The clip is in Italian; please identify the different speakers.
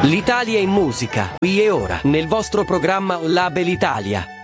Speaker 1: L'Italia in musica, qui e ora, nel vostro programma Label Italia.